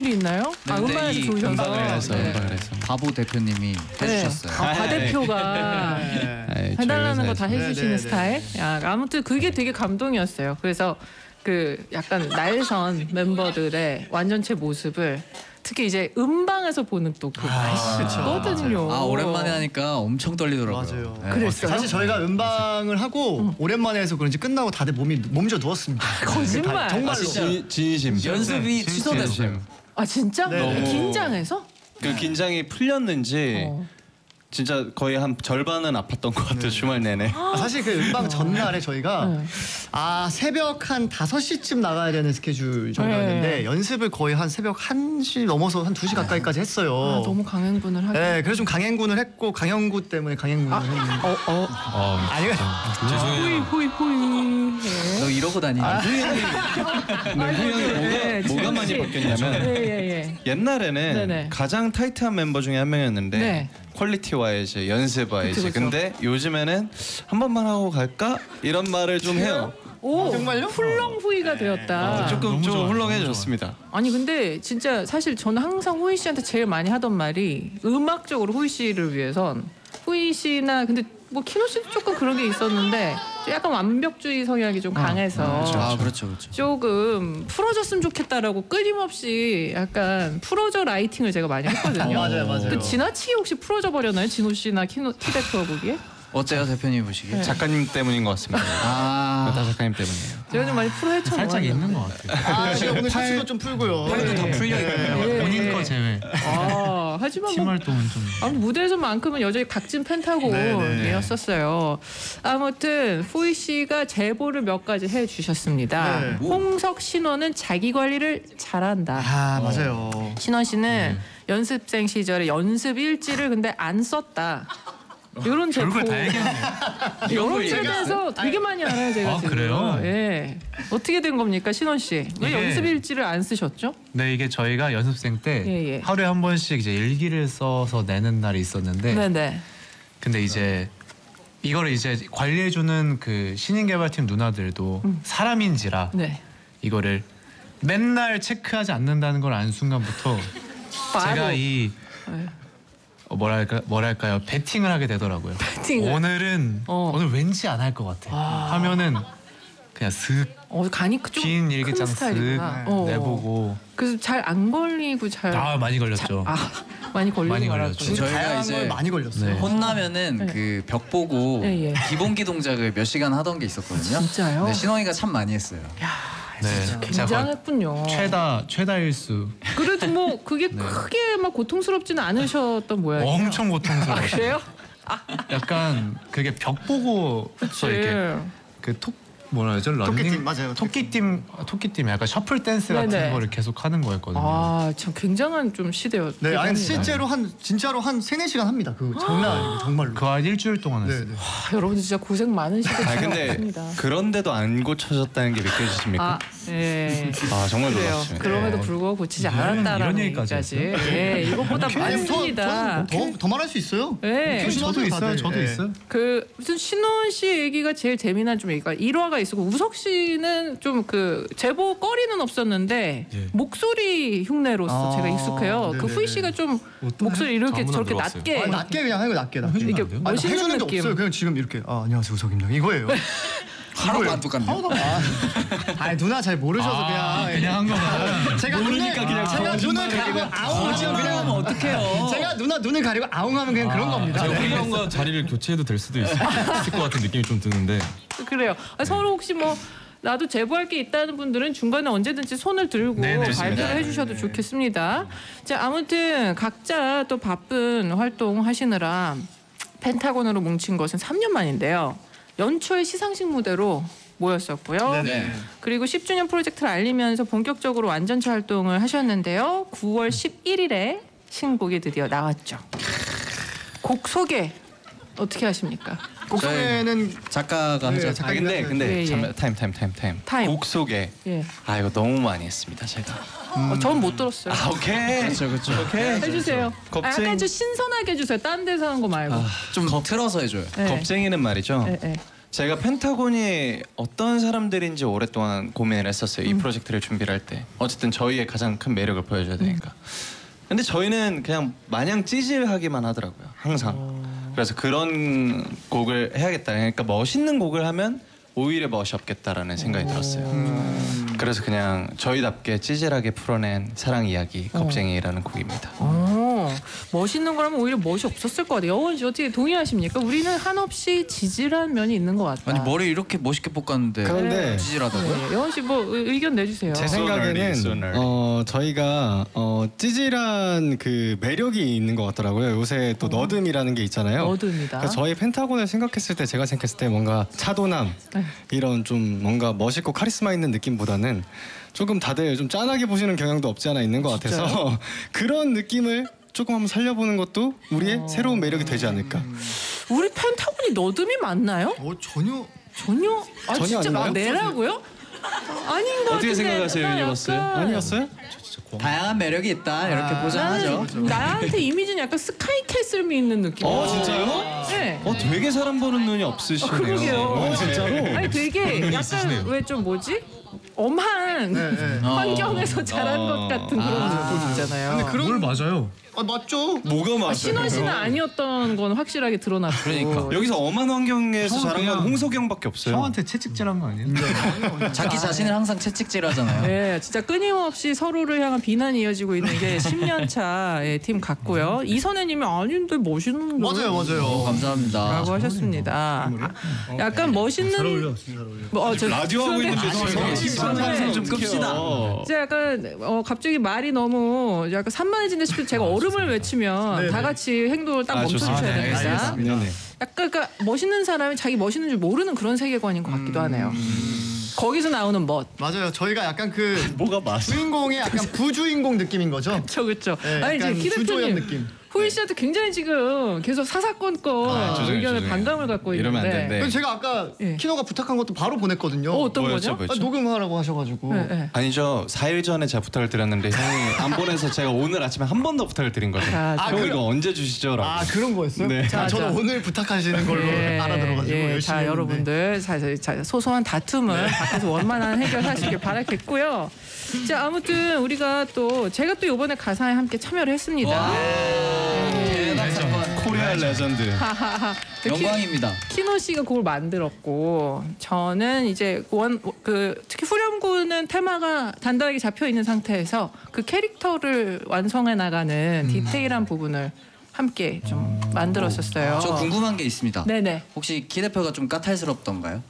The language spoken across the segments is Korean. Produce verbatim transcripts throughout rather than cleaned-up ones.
있나요? 아, 음반에서 좋으셔서. 음반을 해서 네. 음반을 해서 바보 대표님이 해주셨어요. 아, 바 대표가 네, 해달라는 거 다 저희 회사에서. 해주시는 네, 네, 스타일. 야, 아무튼 그게 되게 감동이었어요. 그래서 그 약간 날선 멤버들의 완전체 모습을 특히 이제 음방에서 보는 또 그 맛이거든요. 아 오랜만에 하니까 엄청 떨리더라고요. 맞아요. 네. 그랬어요? 사실 저희가 음방을 하고 오랜만에 해서 그런지 끝나고 다들 몸이 몸져 누웠습니다. 거짓말. 정말로. 진, 진심. 연습이 취소됐어요. 아 진짜? 네. 너무- 긴장해서? 그 긴장이 풀렸는지 어. 진짜 거의 한 절반은 아팠던 것 같아요. 주말 내내. 아, 사실 그 음방 전날에 저희가 네. 아 새벽 한 다섯 시쯤 나가야 되는 스케줄 정도였는데 네. 연습을 거의 한 새벽 한 시 넘어서 한 두 시 가까이까지 했어요. 아, 너무 강행군을 하게. 네, 그래서 좀 강행군을 했고 강영구 때문에 강행군을 했는데 어, 어. 아, 아니 호이 호이 호이. 네. 너 이러고 다니니? 후연이 네, 뭐가, 뭐가 많이 진짜. 바뀌었냐면 예, 예, 예. 옛날에는 네네. 가장 타이트한 멤버 중에 한 명이었는데 네. 퀄리티와이즈, 연습와이즈. 그쵸, 그쵸. 근데 요즘에는 한 번만 하고 갈까? 이런 말을 좀 해요. 오, 정말요? 훌렁 후이가 되었다. 조금 너무 좀 좋아요, 훌렁해졌습니다. 아니 근데 진짜 사실 저는 항상 호이 씨한테 제일 많이 하던 말이 음악적으로 호이 씨를 위해선 호이 씨나 근데 뭐 키노 씨도 조금 그런 게 있었는데 좀 약간 완벽주의 성향이 좀 강해서 아 그렇죠 그렇죠. 조금 풀어줬으면 좋겠다라고 끊임없이 약간 풀어줘 라이팅을 제가 많이 했거든요. 어, 맞아요, 맞아요. 그 지나치게 혹시 풀어져 버렸나요? 진호 씨나 키노 키 대표가 보기에? 어때요 대표님 보시기에? 작가님 때문인 것 같습니다. 아 다 작가님 때문이에요. 제가 좀 많이 풀어헤쳐 살짝 있는 것 같아요. 아 지금 오늘 셔츠도 좀 풀고요. 팔도 다 풀려 있고. 예, 본인 예. 거 제외. 아, 하지만 팀 뭐 활동은 좀. 아무튼 무대에서만큼은 여전히 각진 네, 네. 펜타곤이었었어요. 아무튼 후이 씨가 제보를 몇 가지 해주셨습니다. 네. 홍석 신원은 자기 관리를 잘한다. 아 맞아요. 신원 씨는 연습생 시절에 연습 일지를 근데 안 썼다. 이런 제보. 별걸 다 얘기했네. 이런 제에 대해서 되게 많이 알아요 제가 아, 지금. 그래요? 예. 어떻게 된 겁니까 신원 씨? 왜 이게- 연습 일지를 안 쓰셨죠? 네, 이게 저희가 연습생 때 예, 예. 하루에 한 번씩 이제 일기를 써서 내는 날이 있었는데, 네네. 근데 이제 이거를 이제 관리해주는 그 신인 개발팀 누나들도 사람인지라 네. 이거를 맨날 체크하지 않는다는 걸 안 순간부터 제가 바로. 이 네. 어, 뭐랄까 뭐랄까요 배팅을 하게 되더라고요. 배팅을. 오늘은 어. 오늘 왠지 안 할 것 같아. 하면은 그냥 슥 어 간이 좀 긴 큰 일기장 슥 스타일이구나. 어. 내보고. 그래서 잘 안 걸리고 잘. 아 많이 걸렸죠. 아 많이 걸리고 많이 말았군요. 걸렸죠. 저희가 다양한 이제 걸 많이 걸렸어요. 네. 혼나면은 네. 그 벽 보고 예, 예. 기본기 동작을 몇 시간 하던 게 있었거든요. 진짜요? 네, 신원이가 참 많이 했어요. 네, 제가 굉장했군요. 최다 최다 일수. 그래도 뭐 그게 크게 막 고통스럽지는 않으셨던 모양이에요. 엄청 고통스러워. 아, 그래요? 약간 그게 벽 보고 서 이렇게 네. 그톡 뭐라 그러죠? 런닝 토끼팀, 맞아요, 토끼팀 토끼팀 약간 셔플 댄스 같은 네네. 거를 계속 하는 거였거든요. 아, 참 굉장한 좀 시대였. 네, 아니 실제로 한 진짜로 한 세네 시간 합니다. 그 장난 아니고 정말로. 그 한 일주일 동안 네, 했어요. 네. 아, 여러분들 진짜 고생 많으시고 아 근데 같습니다. 그런데도 안 고쳐졌다는 게 느껴지십니까? 아, 예. 아, 정말 그래요. 놀랐습니다. 그럼에도 불구하고 고치지 이런- 않았다라는 이런 얘기까지 얘기까지. 했어요? 예, 이것보다 더, 많습니다. 더, 더, 더 말할 수 있어요. 예. 저도 있어요. 저도 네. 있어요. 그 무슨 신원 씨 얘기가 제일 재미난 좀 얘기가 일화가 있었고 우석 씨는 좀 그 제보 거리는 없었는데 예. 목소리 흉내로서 아, 제가 익숙해요. 그 네네네. 후이 씨가 좀 목소리 이렇게 아무나 저렇게 들어봤어요. 낮게 아니, 낮게 그냥 하는 거 낮게 낮게. 해주면 이렇게 안 돼요? 아니, 멋있는 해주는 게 느낌. 없어요. 그냥 지금 이렇게 아 안녕하세요 우석입니다. 이거예요. 하나도 안 똑같네. 아니 누나 잘 모르셔서 아, 그냥 그냥 한 거구나. 제가 눈을 제가 눈을 가리고 아웅하면 그냥 하면 어떡해요? 제가 누나 눈을 가리고 아웅하면 그냥 그런 겁니다. 제가 네. 호이 형과 자리를 교체해도 될 수도 있을, 있을 것 같은 느낌이 좀 드는데 그래요. 아, 서로 혹시 뭐 나도 제보할 게 있다는 분들은 중간에 언제든지 손을 들고 네네, 발표를 좋습니다. 해주셔도 좋겠습니다. 자, 아무튼 각자 또 바쁜 활동 하시느라 펜타곤으로 뭉친 것은 삼 년 만인데요. 연초에 시상식 무대로 모였었고요. 네. 그리고 십 주년 프로젝트를 알리면서 본격적으로 완전체 활동을 하셨는데요. 구월 십일일에 신곡이 드디어 나왔죠. 곡 소개 어떻게 하십니까? 곡소개는 작가가 네, 하죠. 아 작가님 근데 같아요. 근데 예, 예. 잠깐 타임 타임 타임 타임. 타임. 곡 소개. 예. 아 이거 너무 많이 했습니다 제가. 어, 전 못 들었어요. 아 오케이. 그렇죠 그렇죠. 오케이. 해주세요. 아, 겁쟁- 약간 좀 신선하게 해주세요. 딴 데서 한 거 말고. 좀 틀어서 해줘요. 네. 겁쟁이는 말이죠. 예, 예. 제가 펜타곤이 어떤 사람들인지 오랫동안 고민을 했었어요. 이 프로젝트를 준비를 할 때. 어쨌든 저희의 가장 큰 매력을 보여줘야 되니까. 근데 저희는 그냥 마냥 찌질하기만 하더라고요. 항상. 그래서 그런 곡을 해야겠다. 그러니까 멋있는 곡을 하면 오히려 멋이 없겠다라는 생각이 들었어요. 그래서 그냥 저희답게 찌질하게 풀어낸 사랑 이야기 겁쟁이라는 곡입니다. 어, 멋있는 거라면 오히려 멋이 없었을 것 같아요. 여원 씨 어떻게 동의하십니까? 우리는 한없이 지질한 면이 있는 것 같다. 아니 머리 이렇게 멋있게 볶았는데 그런데 찌질하다고요? 네, 여원 씨 뭐 의견 내주세요. 제 So nerdy, so 생각에는 nerdy. 어, 저희가 어, 찌질한 그 매력이 있는 것 같더라고요. 요새 또 너듬이라는 게 있잖아요. 너드입니다. 그래서 저희 펜타곤을 생각했을 때 제가 생각했을 때 뭔가 차도남 네. 이런 좀 뭔가 멋있고 카리스마 있는 느낌보다는 조금 다들 좀 짠하게 보시는 경향도 없지 않아 있는 것 같아서 그런 느낌을 조금 한번 살려보는 것도 우리의 어. 새로운 매력이 되지 않을까. 우리 펜타곤이 너듬이 맞나요? 어 전혀 전혀 아 전혀 진짜 아, 아닌가요? 내라고요? 아닌 것 어떻게 같은데. 생각하세요, 나 유니버스? 약간 아니었어요? 다양한 매력이 있다 이렇게 나는 보장하죠. 나한테 이미지는 약간 스카이캐슬미 있는 느낌. 어 진짜요? 네. 어 되게 사람 보는 눈이 없으시네요. 아, 그러게요. 어, 진짜로? 아니 되게 약간 왜 좀 뭐지? 엄한 환경에서 자란 어. 것 같은 그런 아. 느낌 있잖아요. 근데 그런 뭘 맞아요? 아 맞죠? 뭐가 맞아요? 신원 씨는 아니었던 건 확실하게 드러났고. 그러니까. 여기서 엄한 환경에서 형은 자란 건 그냥 홍석영밖에 없어요. 형한테 채찍질한 거 아니에요? 자기 자신을 항상 채찍질하잖아요. 네, 진짜 끊임없이 서로를 향한 비난이 이어지고 있는 게 십 년 차의 팀 같고요. 이선혜님이 아닌데 멋있는 거 맞아요, 어, 맞아요. 감사합니다. 라고 하셨습니다. 아, 약간 멋있는 뭐, 어, 저 라디오 하고 있는데 죄송해요. 방송 좀 끕시다. 이제 약간 어, 갑자기 말이 너무 약간 산만해진다 싶을 때 제가 얼음을 외치면 다 같이 행동을 딱 아, 멈춰주셔야 좋습니다. 됩니다. 알겠습니다. 네네. 약간 그러니까 멋있는 사람이 자기 멋있는 줄 모르는 그런 세계관인 것 같기도 하네요. 거기서 나오는 멋. 맞아요. 저희가 약간 그 뭐가 맞아? 주인공의 약간 부주인공 느낌인 거죠. 그렇죠, 그렇죠. 네, 아니 이제 약간 키 주조연 대표님 느낌. 후이 씨한테 굉장히 지금 계속 사사건건 아, 죄송해요, 의견에 죄송해요. 반감을 갖고 이러면 안 있는데. 되는데. 그래서 제가 아까 예. 키노가 부탁한 것도 바로 보냈거든요. 어, 어떤 뭐였죠, 거죠? 아, 뭐였죠? 녹음하라고 하셔가지고. 네, 네. 아니죠. 사 일 전에 제가 부탁을 드렸는데 형이 안 보내서 제가 오늘 아침에 한 번 더 부탁을 드린 거예요. 자, 아, 형 그럼- 이거 언제 주시죠? 라고. 아 그런 거였어요? 네. 자, 저는 자. 오늘 부탁하시는 걸로 예, 알아들어가지고 예, 열심히 자 했는데. 여러분들 자, 자, 소소한 다툼을 밖에서 원만한 해결하시길 바라겠고요. 자 아무튼 우리가 또 제가 또 이번에 가사에 함께 참여를 했습니다. 대박 사건. 코리아 레전드. 하하하. 영광입니다. 키노 씨가 곡을 만들었고 저는 이제 원 그 특히 후렴구는 테마가 단단하게 잡혀 있는 상태에서 그 캐릭터를 완성해 나가는 디테일한 부분을 함께 좀 만들었었어요. 저 궁금한 게 있습니다. 네네. 혹시 키 대표가 좀 까탈스럽던가요?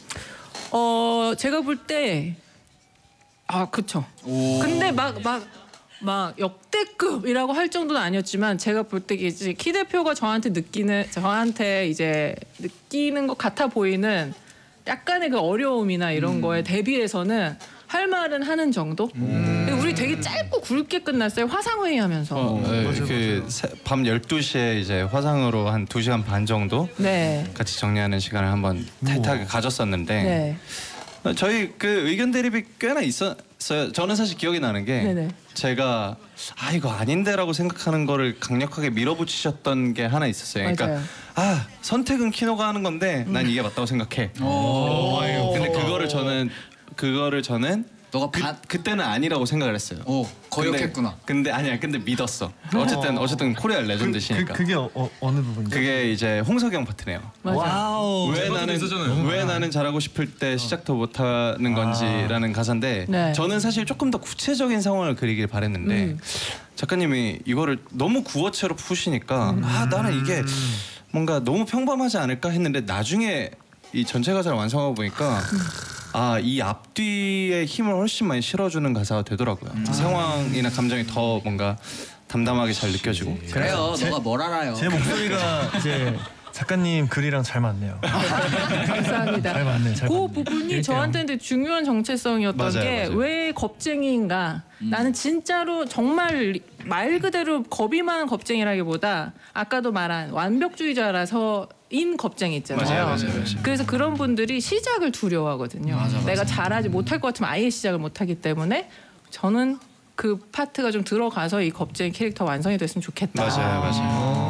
어 제가 볼 때 아 그쵸. 오. 근데 막 막 막 역대급이라고 할 정도는 아니었지만 제가 볼 때 이제 키 대표가 저한테 느끼는 저한테 이제 느끼는 것 같아 보이는 약간의 그 어려움이나 이런 거에 대비해서는 할 말은 하는 정도. 근데 우리 되게 짧고 굵게 끝났어요. 화상회의 하면서. 어, 네, 그밤 열두 시에 이제 화상으로 한 두 시간 반 정도 네. 같이 정리하는 시간을 한번 타이트하게 가졌었는데 네. 어, 저희 그 의견 대립이 꽤나 있었어요. 저는 사실 기억이 나는 게 네네. 제가 아 이거 아닌데라고 생각하는 거를 강력하게 밀어붙이셨던 게 하나 있었어요. 그러니까 맞아요. 아 선택은 키노가 하는 건데 난 이게 맞다고 생각해. 근데 그거를 저는 그거를 저는 너가 그, 반- 그때는 아니라고 생각을 했어요. 오, 거역했구나. 근데, 근데 아니야. 근데 믿었어. 어쨌든 어쨌든 코리아 레전드시니까. 그, 그게 어, 어, 어느 부분이죠? 그게 이제 홍석영 파트네요. 맞아요. 왜 나는 있었잖아요. 왜 나는 잘하고 싶을 때 시작도 못하는 건지라는 가사인데 네. 저는 사실 조금 더 구체적인 상황을 그리길 바랬는데 음. 작가님이 이거를 너무 구어체로 푸시니까 음. 아 나는 이게 뭔가 너무 평범하지 않을까 했는데 나중에 이 전체 가사를 완성하고 보니까 아 이 앞뒤에 힘을 훨씬 많이 실어주는 가사가 되더라고요. 상황이나 감정이 더 뭔가 담담하게 잘 느껴지고. 그래요. 너가 뭘 알아요. 제 목소리가 이제 작가님 글이랑 잘 맞네요. 감사합니다. 잘 맞네, 잘 그 맞네. 부분이 저한테는 되게 중요한 정체성이었던 맞아요, 게 맞아요. 왜 겁쟁이인가? 나는 진짜로 정말 말 그대로 겁이 많은 겁쟁이라기보다 아까도 말한 완벽주의자라서인 겁쟁이 있잖아요. 맞아요, 맞아요, 맞아요. 그래서 그런 분들이 시작을 두려워하거든요. 내가 잘하지 못할 것 같으면 아예 시작을 못하기 때문에 저는 그 파트가 좀 들어가서 이 겁쟁이 캐릭터 완성이 됐으면 좋겠다. 맞아요, 맞아요.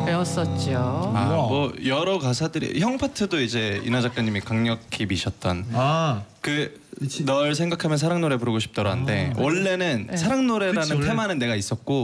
외웠었죠. 아, 뭐 여러 가사들이 형 파트도 이제 이나 작가님이 강력히 미셨던 아 그 널 생각하면 사랑 노래 부르고 싶더라는데 원래는 네. 사랑 노래라는 그치, 원래- 테마는 내가 있었고